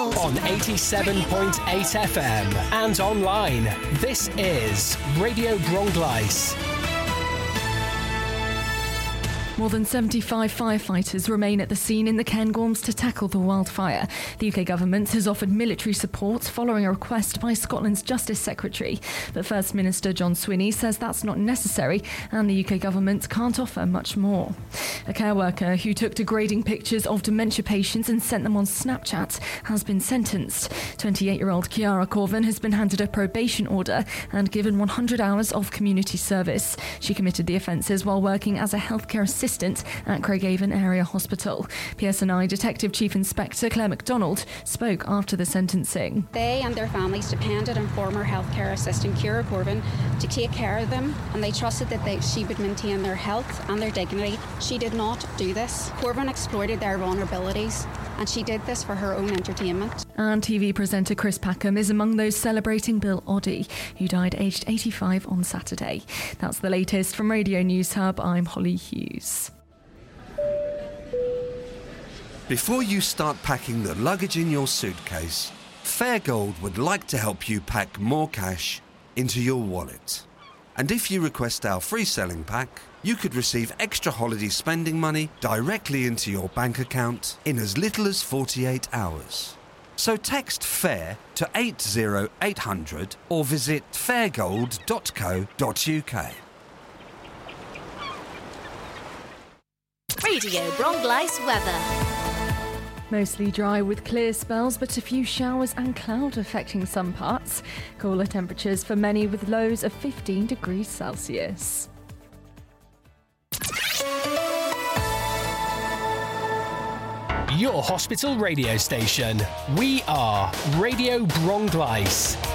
On 87.8 FM and online, this is Radio Bronglais. More than 75 firefighters remain at the scene in the Cairngorms to tackle the wildfire. The UK government has offered military support following a request by Scotland's Justice Secretary. But First Minister John Swinney says that's not necessary and the UK government can't offer much more. A care worker who took degrading pictures of dementia patients and sent them on Snapchat has been sentenced. 28-year-old Ciara Corvin has been handed a probation order and given 100 hours of community service. She committed the offences while working as a healthcare assistant at Craigavon Area Hospital. PSNI Detective Chief Inspector Claire MacDonald spoke after the sentencing. They and their families depended on former healthcare assistant Ciara Corvin to take care of them, and they trusted that she would maintain their health and their dignity. She did not do this. Corvin exploited their vulnerabilities, and she did this for her own entertainment. And TV presenter Chris Packham is among those celebrating Bill Oddie, who died aged 85 on Saturday. That's the latest from Radio News Hub. I'm Holly Hughes. Before you start packing the luggage in your suitcase, Fairgold would like to help you pack more cash into your wallet. And if you request our free selling pack, you could receive extra holiday spending money directly into your bank account in as little as 48 hours. So text FAIR to 80800 or visit fairgold.co.uk. Radio Bronglais weather. Mostly dry with clear spells, but a few showers and cloud affecting some parts. Cooler temperatures for many with lows of 15 degrees Celsius. Your hospital radio station. We are Radio Bronglais.